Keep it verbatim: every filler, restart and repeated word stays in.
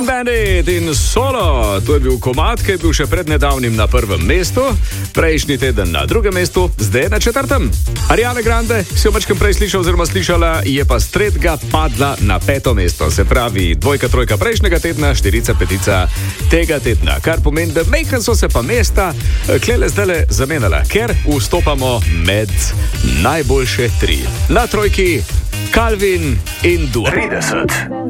Clean Bandit in Solo. To je bil komad, ki je bil še pred nedavnim na prvem mestu, prejšnji teden na drugem mestu, zdaj na četrtem. Ariana Grande si jo mačkam prej slišal oziroma slišala, je pa s tretjega padla na peto mesto. Se pravi, dvojka, trojka prejšnjega tedna, štirica, petica tega tedna. Kar pomeni, da mejkan so se pa mesta klele zdajle zamenjala, ker vstopamo med najboljše tri. Na trojki Calvin in Dua. trideset.